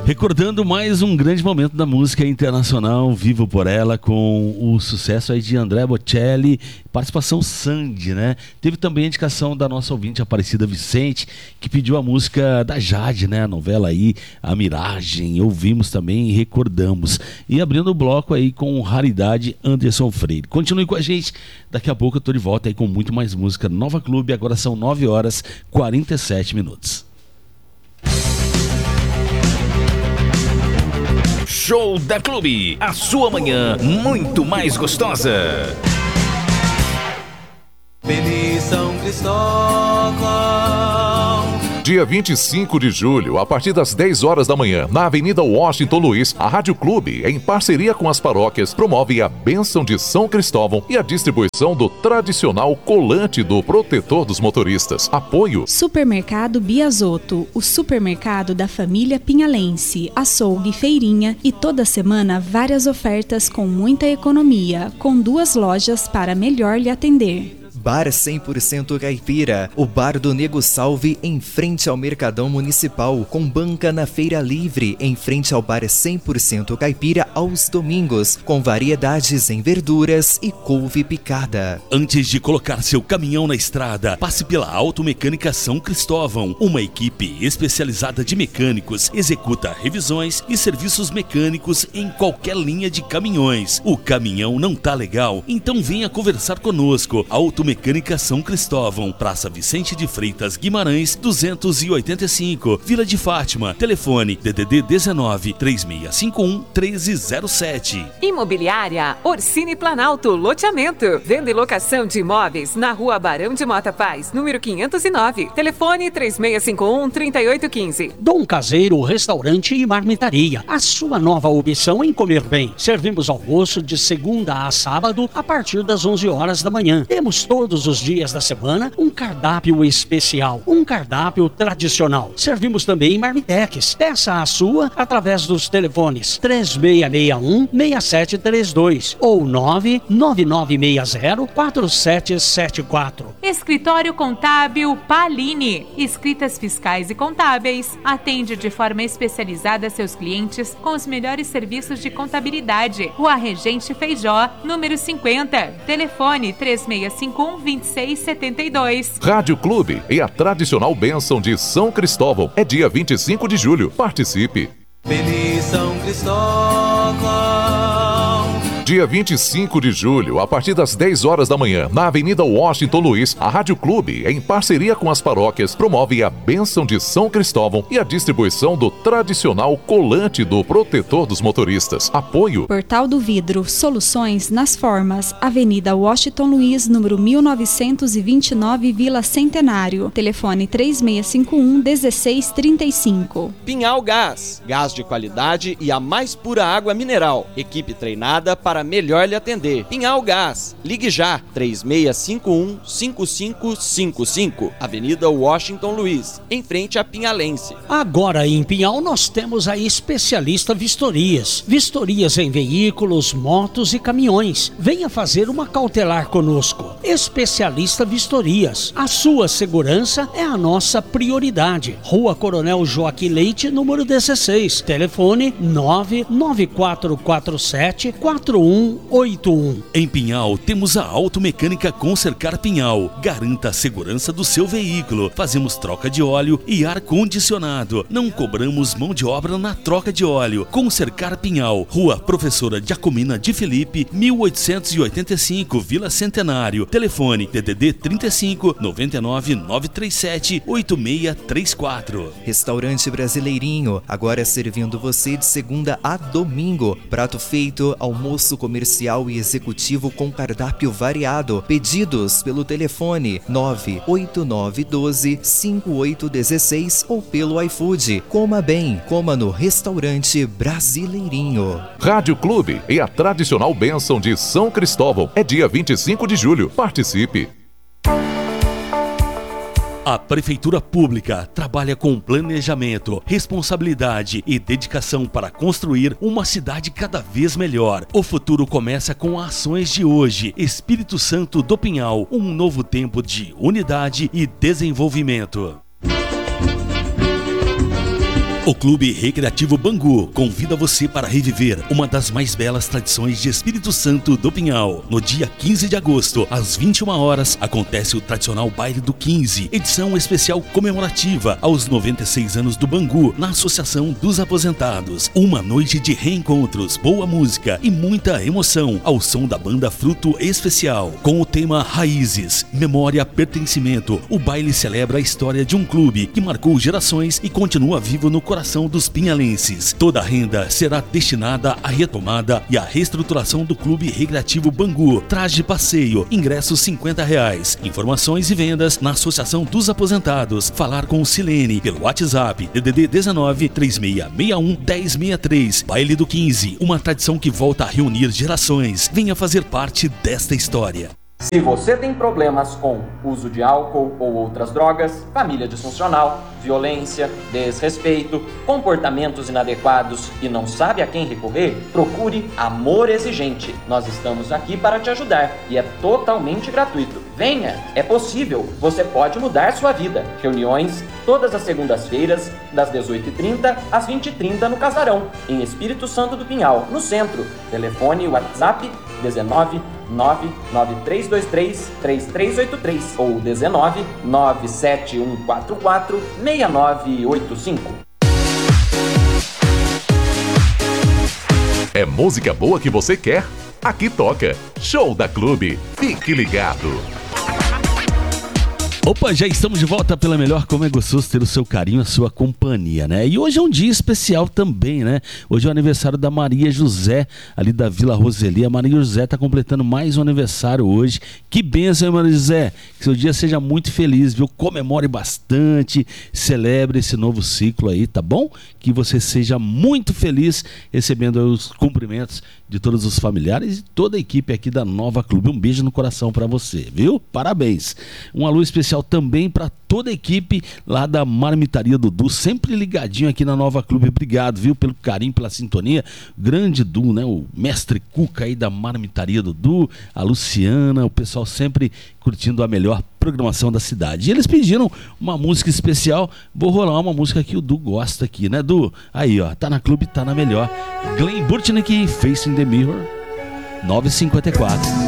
Recordando mais um grande momento da música internacional, Vivo por Ela, com o sucesso aí de Andrea Bocelli, participação Sandy, né? Teve também a indicação da nossa ouvinte Aparecida Vicente, que pediu a música da Jade, né? A novela aí, A Miragem, ouvimos também e recordamos. E abrindo o bloco aí com Raridade, Anderson Freire. Continue com a gente, daqui a pouco eu tô de volta aí com muito mais música. Nova Clube, agora são 9h47. Show da Clube, a sua manhã muito mais gostosa. Feliz São Cristóvão. Dia 25 de julho, a partir das 10 horas da manhã, na Avenida Washington Luiz, a Rádio Clube, em parceria com as paróquias, promove a bênção de São Cristóvão e a distribuição do tradicional colante do protetor dos motoristas. Apoio Supermercado Biasotto, o supermercado da família pinhalense, açougue, feirinha e toda semana várias ofertas com muita economia, com 2 lojas para melhor lhe atender. Bar 100% Caipira, o Bar do Nego Salve em frente ao Mercadão Municipal, com banca na Feira Livre, em frente ao Bar 100% Caipira aos domingos, com variedades em verduras e couve picada. Antes de colocar seu caminhão na estrada, passe pela Automecânica São Cristóvão. Uma equipe especializada de mecânicos executa revisões e serviços mecânicos em qualquer linha de caminhões. O caminhão não tá legal? Então venha conversar conosco. Automecânica São Cristóvão, Praça Vicente de Freitas Guimarães, 285, Vila de Fátima. Telefone DDD 19 3651 1307. Imobiliária Orsini Planalto, loteamento. Venda e locação de imóveis na Rua Barão de Mota Paz, número 509. Telefone 3651 3815. Dom Caseiro, restaurante e marmitaria. A sua nova opção em comer bem. Servimos almoço de segunda a sábado a partir das 11 horas da manhã. Temos todos os dias da semana um cardápio especial, um cardápio tradicional. Servimos também marmitex. Peça a sua através dos telefones 3661-6732 ou 99960-4774. Escritório Contábil Palini. Escritas fiscais e contábeis. Atende de forma especializada seus clientes com os melhores serviços de contabilidade. Rua Regente Feijó, número 50. Telefone 3651-2672. Rádio Clube e a tradicional bênção de São Cristóvão. É dia 25 de julho. Participe. Feliz São Cristóvão. Dia 25 de julho, a partir das 10 horas da manhã, na Avenida Washington Luiz, a Rádio Clube, em parceria com as paróquias, promove a bênção de São Cristóvão e a distribuição do tradicional colante do protetor dos motoristas. Apoio Portal do Vidro, soluções nas formas. Avenida Washington Luiz, número 1929, Vila Centenário. Telefone 3651-1635. Pinhal Gás, gás de qualidade e a mais pura água mineral. Equipe treinada para melhor lhe atender. Pinhal Gás, ligue já, 3651-5555, Avenida Washington Luiz, em frente à Pinhalense. Agora em Pinhal nós temos a especialista Vistorias. Vistorias em veículos, motos e caminhões. Venha fazer uma cautelar conosco. Especialista Vistorias. A sua segurança é a nossa prioridade. Rua Coronel Joaquim Leite, número 16. Telefone 99447-4181. Em Pinhal, temos a Automecânica Consercar Pinhal. Garanta a segurança do seu veículo. Fazemos troca de óleo e ar-condicionado. Não cobramos mão de obra na troca de óleo. Consercar Pinhal, Rua Professora Giacomina de Felipe, 1885, Vila Centenário. Telefone DDD 35 99 937 8634. Restaurante Brasileirinho, agora servindo você de segunda a domingo. Prato feito, almoço comercial e executivo com cardápio variado. Pedidos pelo telefone 98912-5816 ou pelo iFood. Coma bem, coma no Restaurante Brasileirinho. Rádio Clube e a tradicional bênção de São Cristóvão. É dia 25 de julho. Participe. A Prefeitura Pública trabalha com planejamento, responsabilidade e dedicação para construir uma cidade cada vez melhor. O futuro começa com ações de hoje. Espírito Santo do Pinhal, um novo tempo de unidade e desenvolvimento. O Clube Recreativo Bangu convida você para reviver uma das mais belas tradições de Espírito Santo do Pinhal. No dia 15 de agosto, às 21 horas, acontece o tradicional Baile do 15, edição especial comemorativa aos 96 anos do Bangu, na Associação dos Aposentados. Uma noite de reencontros, boa música e muita emoção ao som da banda Fruto Especial. Com o tema Raízes, Memória, Pertencimento, o baile celebra a história de um clube que marcou gerações e continua vivo no coração dos pinhalenses. Toda a renda será destinada à retomada e à reestruturação do Clube Recreativo Bangu. Traje de passeio, ingressos R$50. Informações e vendas na Associação dos Aposentados. Falar com o Silene pelo WhatsApp DDD 19 3661 1063. Baile do 15, uma tradição que volta a reunir gerações. Venha fazer parte desta história. Se você tem problemas com uso de álcool ou outras drogas, família disfuncional, violência, desrespeito, comportamentos inadequados e não sabe a quem recorrer, procure Amor Exigente. Nós estamos aqui para te ajudar e é totalmente gratuito. Venha, é possível, você pode mudar sua vida. Reuniões todas as segundas-feiras, das 18h30 às 20h30 no Casarão, em Espírito Santo do Pinhal, no centro. Telefone e WhatsApp 19 99323-3383 ou 19 97144-6985. É música boa que você quer? Aqui toca Show da Clube. Fique ligado. Opa, já estamos de volta pela melhor. Como é gostoso ter o seu carinho, a sua companhia, né? E hoje é um dia especial também, né? Hoje é o aniversário da Maria José, ali da Vila Roseli. A Maria José está completando mais um aniversário hoje. Que bênção, hein, Maria José? Que seu dia seja muito feliz, viu? Comemore bastante, celebre esse novo ciclo aí, tá bom? Que você seja muito feliz recebendo os cumprimentos de todos os familiares e toda a equipe aqui da Nova Clube. Um beijo no coração para você, viu? Parabéns. Um alô especial também para toda a equipe lá da Marmitaria Dudu, sempre ligadinho aqui na Nova Clube. Obrigado, viu, pelo carinho, pela sintonia. Grande Du, né, o mestre Cuca aí da Marmitaria Dudu, a Luciana, o pessoal sempre curtindo a melhor programação da cidade. E eles pediram uma música especial. Vou rolar uma música que o Du gosta aqui, né, Du? Aí, ó, tá na Clube, tá na melhor. Glenn Burtnick, Facing the Mirror, 9h54.